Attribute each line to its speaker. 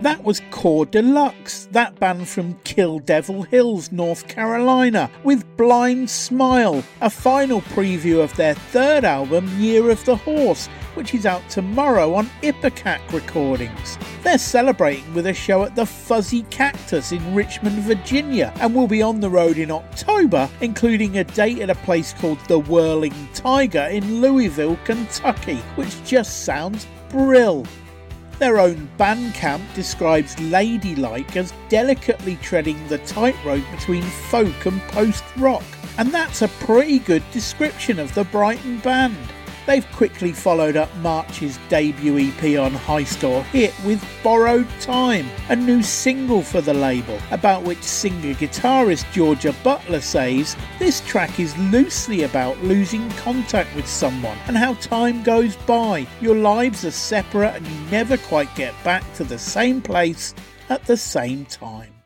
Speaker 1: That was Core Deluxe, that band from Kill Devil Hills, North Carolina, with Blind Smile, a final preview of their third album, Year of the Horse, which is out tomorrow on Ipecac Recordings. They're celebrating with a show at the Fuzzy Cactus in Richmond, Virginia, and will be on the road in October, including a date at a place called The Whirling Tiger in Louisville, Kentucky, which just sounds brill. Their own Bandcamp describes Ladylike as delicately treading the tightrope between folk and post-rock, and that's a pretty good description of the Brighton band. They've quickly followed up March's debut EP on High Store Hit with Borrowed Time, a new single for the label, about which singer-guitarist Georgia Butler says, "This track is loosely about losing contact with someone and how time goes by. Your lives are separate and you never quite get back to the same place at the same time."